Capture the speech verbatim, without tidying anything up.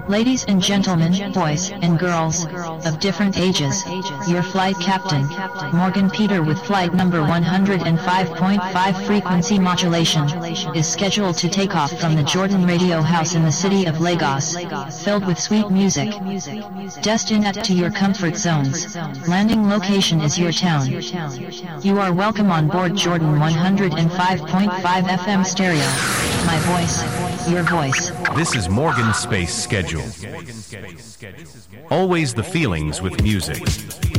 Ladies and gentlemen, boys and girls of different ages, your flight captain, Morgan Peter with flight number one hundred five point five frequency modulation, is scheduled to take off from the Jordan Radio House in the city of Lagos, filled with sweet music. Destined to your comfort zones, landing location is your town. You are welcome on board Jordan one hundred five point five F M stereo. My voice, your voice. This is Morgan Space Schedule. Always the feelings with music.